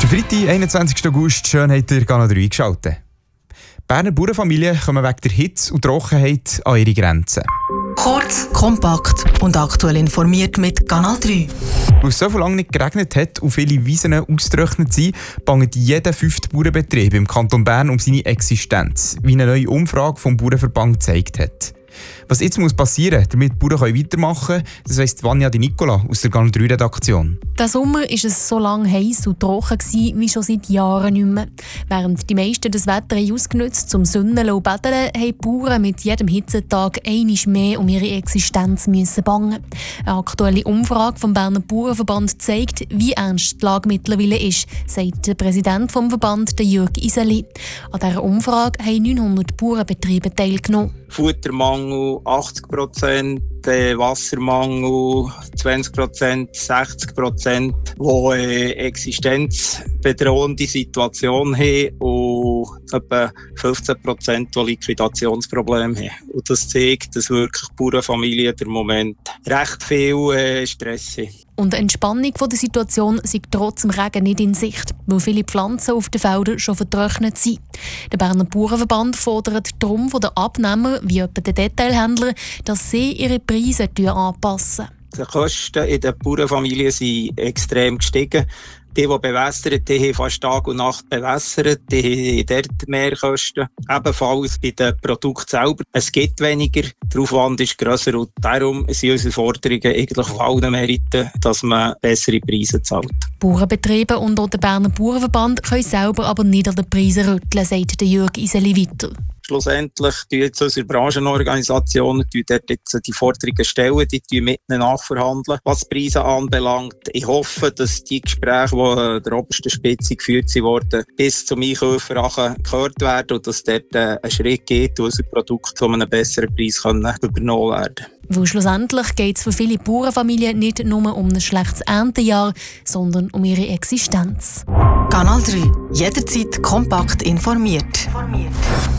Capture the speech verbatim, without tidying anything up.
Der Freitag, einundzwanzigsten August, schön habt ihr Kanal drei eingeschaltet. Berner Bauernfamilien kommen wegen der Hitze und Trockenheit an ihre Grenzen. Kurz, kompakt und aktuell informiert mit Kanal drei. Weil es so lange nicht geregnet hat und viele Wiesen ausgetrocknet sind, bangt jeder fünfte Bauernbetrieb im Kanton Bern um seine Existenz, wie eine neue Umfrage vom Bauernverband gezeigt hat. Was jetzt muss passieren, damit die Bauern weitermachen können, das weiss Vanja Di Nicola aus der Kanal drei Redaktion. Diesen Sommer war es so lange heiß und trocken wie schon seit Jahren nicht mehr. Während die meisten das Wetter ausgenutzt zum Sünneln und Betteln, haben die Bauern mit jedem Hitzetag einmal mehr um ihre Existenz müssen bangen. Eine aktuelle Umfrage vom Berner Bauernverband zeigt, wie ernst die Lage mittlerweile ist, sagt der Präsident des Verbands, Jürg Iseli. An dieser Umfrage haben neunhundert Bauernbetriebe teilgenommen. Futtermangel achtzig Prozent, Wassermangel zwanzig Prozent, sechzig Prozent, die eine existenzbedrohende Situation haben und etwa fünfzehn Prozent, die Liquidationsprobleme haben. Und das zeigt, dass wirklich Bauernfamilien im Moment recht viel äh, Stress haben. Und eine Entspannung der Situation sei trotz dem Regen nicht in Sicht, weil viele Pflanzen auf den Feldern schon vertrocknet sind. Der Berner Bauernverband fordert darum von den Abnehmern, wie etwa den Detailhändlern, dass sie ihre Preise anpassen. Die Kosten in den Bauernfamilien sind extrem gestiegen. Die, die bewässern, die haben fast Tag und Nacht bewässert, die haben dort mehr Kosten. Ebenfalls bei den Produkten selber. Es gibt weniger, der Aufwand ist grösser und darum sind unsere Forderungen eigentlich auf allen Meriten, dass man bessere Preise zahlt. Bauernbetriebe und auch der Berner Bauernverband können selber aber nicht an den Preisen rütteln, sagt Jürg Iseli weiter. Schlussendlich tun jetzt unsere Branchenorganisationen dort jetzt die Forderungen stellen, die tun mit ihnen nachverhandeln, was die Preise anbelangt. Ich hoffe, dass die Gespräche, die an der obersten Spitze geführt wurden, bis zum Einkäufer gehört werden und dass dort ein Schritt geht, und unsere Produkte zu einem besseren Preis können übernommen werden. Weil schlussendlich geht es für viele Bauernfamilien nicht nur um ein schlechtes Erntejahr, sondern um ihre Existenz. Kanal drei. Jederzeit kompakt informiert.